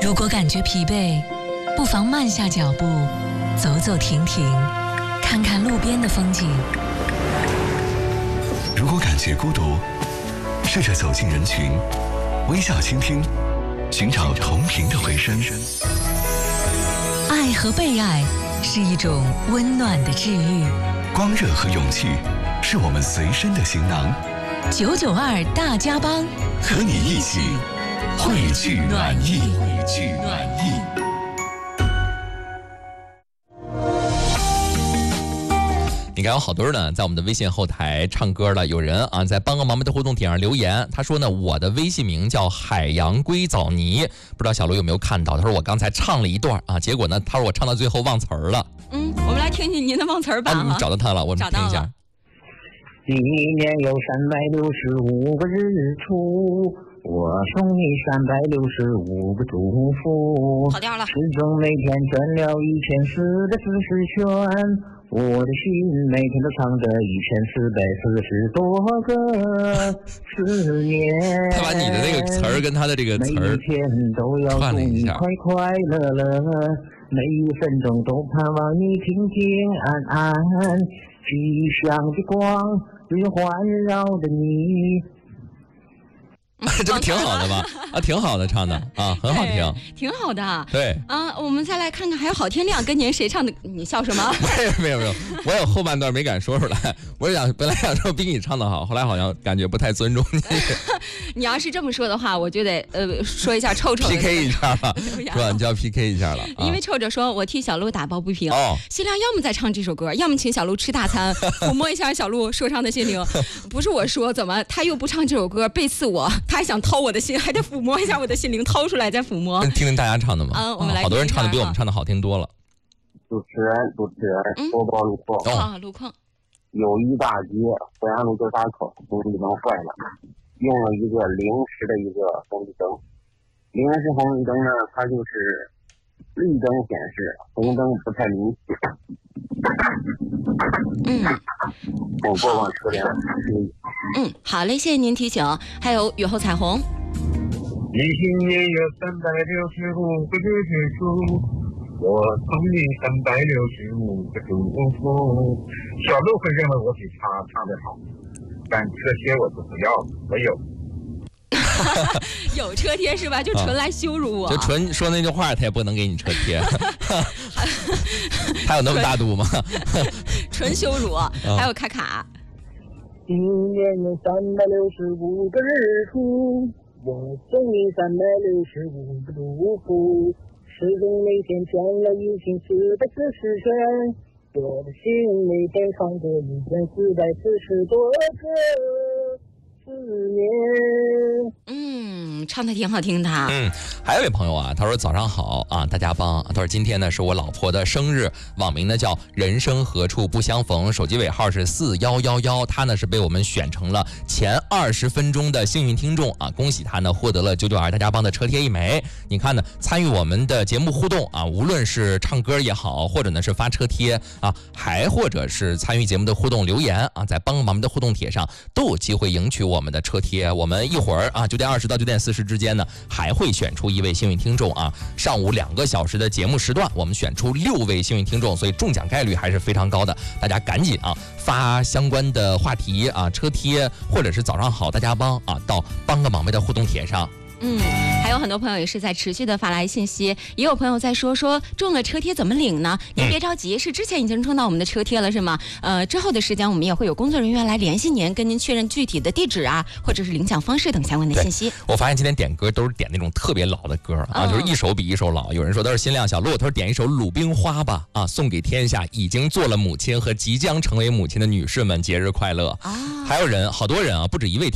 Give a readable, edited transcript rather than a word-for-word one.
如果感觉疲惫，不妨慢下脚步，走走停停，看看路边的风景。 如果感觉孤独，试着走进人群，微笑倾听，寻找同频的回声。 爱和被爱是一种温暖的治愈， 光热和勇气是我们随身的行囊。 992大家帮， 和你一起汇聚暖意，汇聚暖意。 你看有好多人呢，在我们的微信后台唱歌了。有人啊，在帮个忙的互动帖上留言，他说呢，我的微信名叫海洋硅藻泥，不知道小卢有没有看到？他说我刚才唱了一段啊，结果呢，他说我唱到最后忘词儿了。 我们来听听您的忘词儿版你找到他了，我们听一下。 一年有365个日出，我送你365个祝福。 跑调了。 时钟每天转了1440圈，我的心每天都唱着1440多个思念。 他把你的那个词儿跟他的这个词儿每一天都要祝你快快乐乐，每一分钟都盼望你平平安安，吉祥的光与环绕着你。 这不挺好的吗？啊，挺好的，唱的啊，很好听， 挺好的。 对啊，我们再来看看，还有郝天亮跟您谁唱的？你笑什么？ 没有，我有后半段没敢说出来。我本来想说比你唱的好，后来好像感觉不太尊重你。 你要是这么说的话，我就得说一下臭臭 PK 一下了，是吧？你就要 PK 一下了。 因为臭臭说，我替小鹿打抱不平。新亮要么再唱这首歌，要么请小鹿吃大餐，抚摸一下小鹿受伤的心灵。不是我说，怎么他又不唱这首歌背刺我？他还想掏我的心，还得抚摸一下我的心灵，掏出来再抚摸。 听听大家唱的嘛。 我们来好多人唱的比我们唱的好听多了。 主持人，播报路况。 路况。 有一大街惠安路交叉口红绿灯坏了，用了一个临时的一个红绿灯。临时红绿灯呢，它就是绿灯显示，红灯不太明显。我过往车辆。 好嘞，谢谢您提醒。还有雨后彩虹。 一心也有365个日出，我送你365个祝福。小鹿会认为我比他唱得好，但这些我都不要，我有。 有车贴是吧？就纯来羞辱我。 就纯说那句话，他也不能给你车贴。他有那么大度吗？ 纯羞辱。还有卡卡。 一年有365个日出，我送你365个祝福。时钟每天转了1440圈，我的心每天唱着1440多个思念。 唱的挺好听的。 还有一位朋友啊，他说早上好啊，大家帮。他说今天呢是我老婆的生日，网名呢叫人生何处不相逢，手机尾号是4111。他呢是被我们选成了前20分钟的幸运听众啊，恭喜他呢获得了992大家帮的车贴1枚。你看呢，参与我们的节目互动啊，无论是唱歌也好，或者呢是发车贴啊，还或者是参与节目的互动留言啊，在帮个忙的互动帖上都有机会赢取我们的车贴。我们一会儿啊9点20到9点40之间呢，还会选出1位幸运听众啊。上午2个小时的节目时段，我们选出6位幸运听众，所以中奖概率还是非常高的。大家赶紧啊发相关的话题啊、车贴或者是早上好大家帮啊，到帮个忙的互动帖上。 还有很多朋友也是在持续的发来信息，也有朋友在说中了车贴怎么领呢？您别着急，是之前已经中到我们的车贴了是吗？之后的时间我们也会有工作人员来联系您，跟您确认具体的地址啊，或者是领奖方式等相关的信息。 我发现今天点歌都是点那种特别老的歌啊，就是一首比一首老。有人说都是新亮小鹿，他说点一首《鲁冰花》吧啊，送给天下已经做了母亲和即将成为母亲的女士们，节日快乐。还有人，好多人啊，不止一位